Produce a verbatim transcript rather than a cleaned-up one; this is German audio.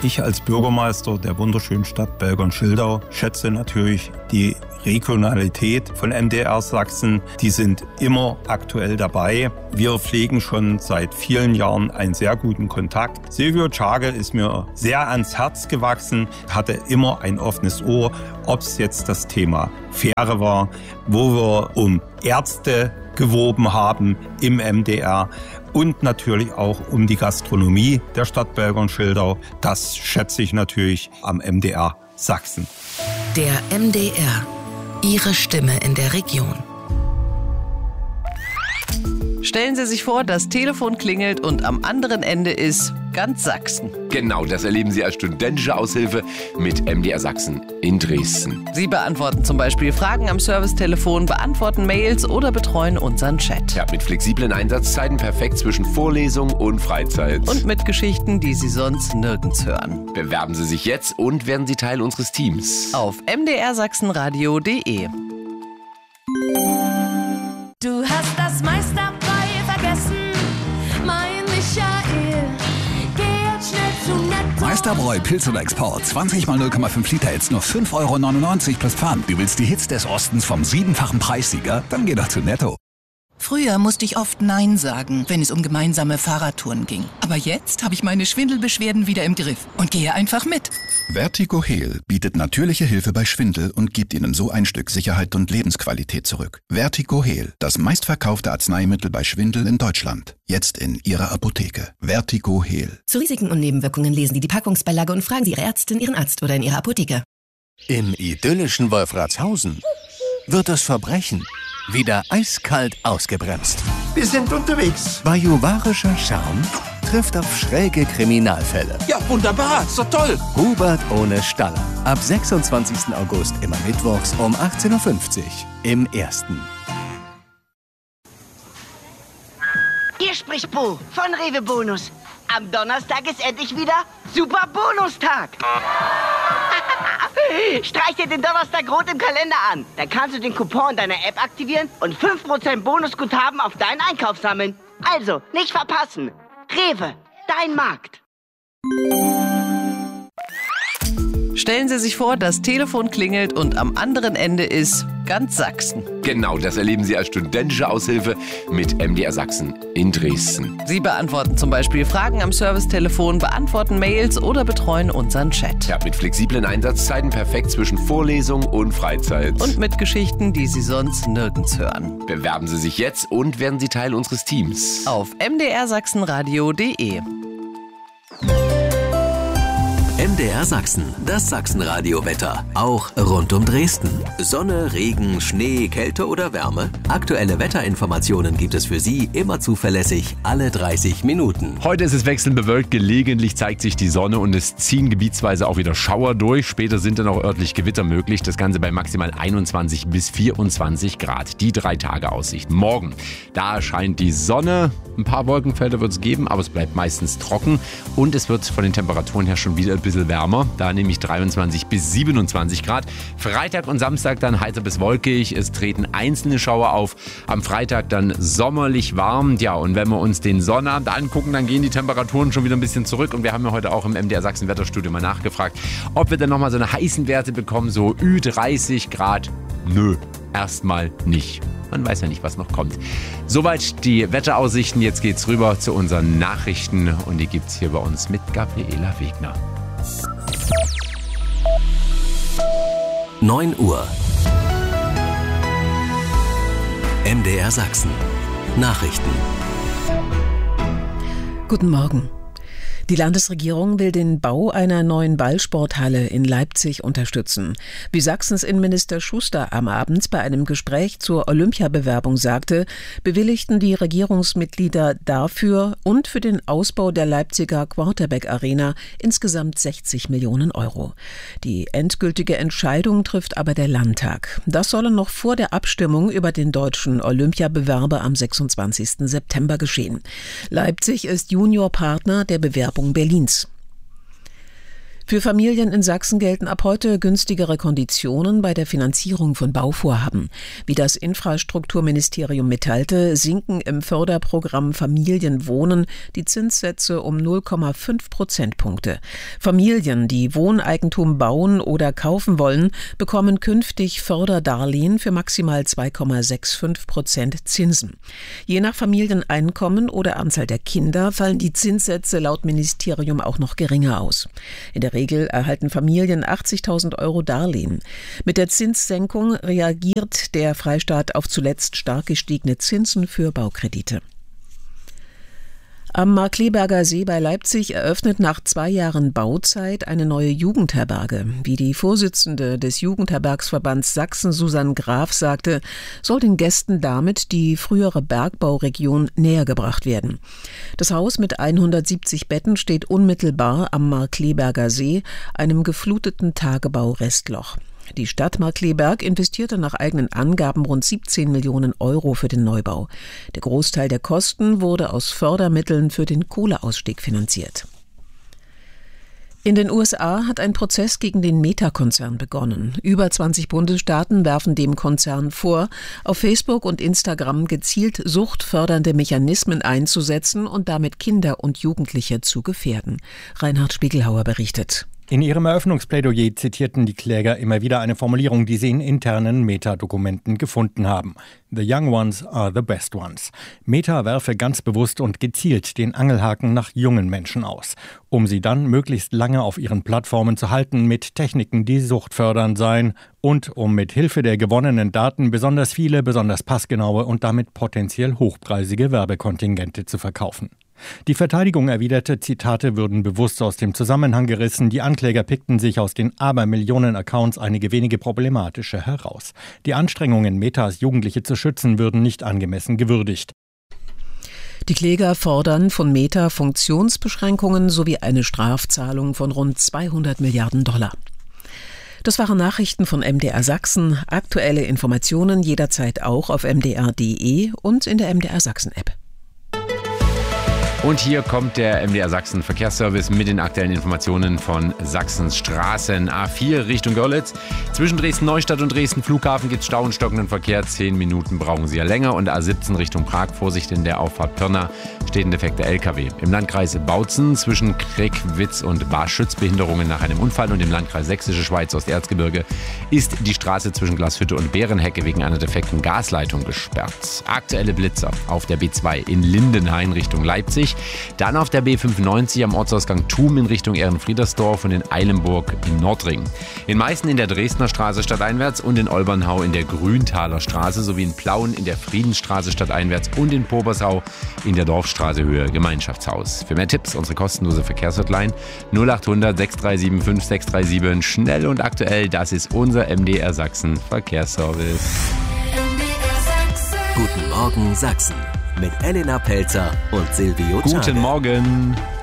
Ich als Bürgermeister der wunderschönen Stadt Belgern-Schildau schätze natürlich die Regionalität von M D R Sachsen. Die sind immer aktuell dabei. Wir pflegen schon seit vielen Jahren einen sehr guten Kontakt. Silvio Czage ist mir sehr ans Herz gewachsen, hatte immer ein offenes Ohr, ob es jetzt das Thema Fähre war, wo wir um Ärzte geworben haben im M D R und natürlich auch um die Gastronomie der Stadt Belgern-Schildau. Das schätze ich natürlich am M D R Sachsen. Der M D R. Ihre Stimme in der Region. Stellen Sie sich vor, das Telefon klingelt und am anderen Ende ist ganz Sachsen. Genau, das erleben Sie als studentische Aushilfe mit M D R Sachsen in Dresden. Sie beantworten zum Beispiel Fragen am Servicetelefon, beantworten Mails oder betreuen unseren Chat. Ja, mit flexiblen Einsatzzeiten perfekt zwischen Vorlesung und Freizeit. Und mit Geschichten, die Sie sonst nirgends hören. Bewerben Sie sich jetzt und werden Sie Teil unseres Teams. Auf m d r sachsenradio punkt de. Du hast das meiste dabei vergessen, mein Michael. Geh jetzt schnell zu Netto. Meisterbräu Pilz oder Export. zwanzig mal null Komma fünf Liter, jetzt nur fünf Euro neunundneunzig plus Pfand. Du willst die Hits des Ostens vom siebenfachen Preissieger? Dann geh doch zu Netto. Früher musste ich oft Nein sagen, wenn es um gemeinsame Fahrradtouren ging. Aber jetzt habe ich meine Schwindelbeschwerden wieder im Griff und gehe einfach mit. Vertigo Heal bietet natürliche Hilfe bei Schwindel und gibt Ihnen so ein Stück Sicherheit und Lebensqualität zurück. Vertigo Heal, das meistverkaufte Arzneimittel bei Schwindel in Deutschland. Jetzt in Ihrer Apotheke. Vertigo Heal. Zu Risiken und Nebenwirkungen lesen Sie die Packungsbeilage und fragen Sie Ihre Ärztin, Ihren Arzt oder in Ihrer Apotheke. Im idyllischen Wolfratshausen wird das Verbrechen wieder eiskalt ausgebremst. Wir sind unterwegs. Bajuwarischer Charme trifft auf schräge Kriminalfälle. Ja, wunderbar, ist doch toll. Hubert ohne Staller. Ab sechsundzwanzigsten August immer mittwochs um achtzehn Uhr fünfzig im Ersten. Hier spricht Bo von Rewe Bonus. Am Donnerstag ist endlich wieder Super Bonustag. Streich dir den Donnerstag rot im Kalender an. Dann kannst du den Coupon deiner App aktivieren und fünf Prozent Bonusguthaben auf deinen Einkauf sammeln. Also, nicht verpassen. Rewe, dein Markt. Stellen Sie sich vor, das Telefon klingelt und am anderen Ende ist ganz Sachsen. Genau, das erleben Sie als studentische Aushilfe mit M D R Sachsen in Dresden. Sie beantworten zum Beispiel Fragen am Servicetelefon, beantworten Mails oder betreuen unseren Chat. Ja, mit flexiblen Einsatzzeiten perfekt zwischen Vorlesung und Freizeit. Und mit Geschichten, die Sie sonst nirgends hören. Bewerben Sie sich jetzt und werden Sie Teil unseres Teams. Auf m d r sachsenradio punkt de. M D R Sachsen, das Sachsenradio-Wetter. Auch rund um Dresden. Sonne, Regen, Schnee, Kälte oder Wärme? Aktuelle Wetterinformationen gibt es für Sie immer zuverlässig alle dreißig Minuten. Heute ist es wechselnd bewölkt, gelegentlich zeigt sich die Sonne und es ziehen gebietsweise auch wieder Schauer durch. Später sind dann auch örtlich Gewitter möglich. Das Ganze bei maximal einundzwanzig bis vierundzwanzig Grad. Die drei Tage Aussicht. Morgen, da scheint die Sonne. Ein paar Wolkenfelder wird es geben, aber es bleibt meistens trocken. Und es wird von den Temperaturen her schon wieder ein bisschen wärmer. Da nämlich dreiundzwanzig bis siebenundzwanzig Grad. Freitag und Samstag dann heiter bis wolkig. Es treten einzelne Schauer auf. Am Freitag dann sommerlich warm. Ja, und wenn wir uns den Sonnabend angucken, dann gehen die Temperaturen schon wieder ein bisschen zurück. Und wir haben ja heute auch im M D R Sachsen Wetterstudio mal nachgefragt, ob wir dann nochmal so eine heißen Werte bekommen, so Ü dreißig Grad. Nö, erstmal nicht. Man weiß ja nicht, was noch kommt. Soweit die Wetteraussichten. Jetzt geht's rüber zu unseren Nachrichten. Und die gibt's hier bei uns mit Gabriela Wegner. neun Uhr. M D R Sachsen. Nachrichten. Guten Morgen. Die Landesregierung will den Bau einer neuen Ballsporthalle in Leipzig unterstützen. Wie Sachsens Innenminister Schuster am Abend bei einem Gespräch zur Olympiabewerbung sagte, bewilligten die Regierungsmitglieder dafür und für den Ausbau der Leipziger Quarterback Arena insgesamt sechzig Millionen Euro. Die endgültige Entscheidung trifft aber der Landtag. Das solle noch vor der Abstimmung über den deutschen Olympiabewerber am sechsundzwanzigsten September geschehen. Leipzig ist Juniorpartner der Bewerbung Berlins. Für Familien in Sachsen gelten ab heute günstigere Konditionen bei der Finanzierung von Bauvorhaben. Wie das Infrastrukturministerium mitteilte, sinken im Förderprogramm Familienwohnen die Zinssätze um null Komma fünf Prozentpunkte. Familien, die Wohneigentum bauen oder kaufen wollen, bekommen künftig Förderdarlehen für maximal zwei Komma fünfundsechzig Prozent Zinsen. Je nach Familieneinkommen oder Anzahl der Kinder fallen die Zinssätze laut Ministerium auch noch geringer aus. In der Regel erhalten Familien achtzigtausend Euro Darlehen. Mit der Zinssenkung reagiert der Freistaat auf zuletzt stark gestiegene Zinsen für Baukredite. Am Markkleeberger See bei Leipzig eröffnet nach zwei Jahren Bauzeit eine neue Jugendherberge. Wie die Vorsitzende des Jugendherbergsverbands Sachsen, Susanne Graf, sagte, soll den Gästen damit die frühere Bergbauregion nähergebracht werden. Das Haus mit hundertsiebzig Betten steht unmittelbar am Markkleeberger See, einem gefluteten Tagebau-Restloch. Die Stadt Markkleeberg investierte nach eigenen Angaben rund siebzehn Millionen Euro für den Neubau. Der Großteil der Kosten wurde aus Fördermitteln für den Kohleausstieg finanziert. In den U S A hat ein Prozess gegen den Meta-Konzern begonnen. Über zwanzig Bundesstaaten werfen dem Konzern vor, auf Facebook und Instagram gezielt suchtfördernde Mechanismen einzusetzen und damit Kinder und Jugendliche zu gefährden. Reinhard Spiegelhauer berichtet. In ihrem Eröffnungsplädoyer zitierten die Kläger immer wieder eine Formulierung, die sie in internen Meta-Dokumenten gefunden haben. The young ones are the best ones. Meta werfe ganz bewusst und gezielt den Angelhaken nach jungen Menschen aus, um sie dann möglichst lange auf ihren Plattformen zu halten mit Techniken, die suchtfördernd seien und um mit Hilfe der gewonnenen Daten besonders viele, besonders passgenaue und damit potenziell hochpreisige Werbekontingente zu verkaufen. Die Verteidigung erwiderte, Zitate würden bewusst aus dem Zusammenhang gerissen. Die Ankläger pickten sich aus den Abermillionen Accounts einige wenige problematische heraus. Die Anstrengungen, Metas Jugendliche zu schützen, würden nicht angemessen gewürdigt. Die Kläger fordern von Meta Funktionsbeschränkungen sowie eine Strafzahlung von rund zweihundert Milliarden Dollar. Das waren Nachrichten von M D R Sachsen. Aktuelle Informationen jederzeit auch auf m d r punkt d e und in der M D R Sachsen App. Und hier kommt der M D R Sachsen Verkehrsservice mit den aktuellen Informationen von Sachsens Straßen. A vier Richtung Görlitz. Zwischen Dresden-Neustadt und Dresden-Flughafen gibt es Stau und stockenden Verkehr. Zehn Minuten brauchen Sie ja länger. Und A siebzehn Richtung Prag. Vorsicht in der Auffahrt Pirna. Steht ein defekter L K W. Im Landkreis Bautzen zwischen Krickwitz und Barschütz Behinderungen nach einem Unfall. Und im Landkreis Sächsische Schweiz Osterzgebirge ist die Straße zwischen Glashütte und Bärenhecke wegen einer defekten Gasleitung gesperrt. Aktuelle Blitzer auf der B zwei in Lindenhain Richtung Leipzig. Dann auf der B fünfundneunzig am Ortsausgang Thum in Richtung Ehrenfriedersdorf und in Eilenburg in Nordring. In Meißen in der Dresdner Straße stadteinwärts und in Olbernhau in der Grüntaler Straße sowie in Plauen in der Friedensstraße stadteinwärts und in Pobersau in der Dorfstraße Höhe Gemeinschaftshaus. Für mehr Tipps unsere kostenlose Verkehrshotline null achthundert sechs drei sieben fünf sechs drei sieben. Schnell und aktuell, das ist unser M D R Sachsen Verkehrsservice. Guten Morgen Sachsen mit Elena Pelzer und Silvio Czarne. Guten Morgen.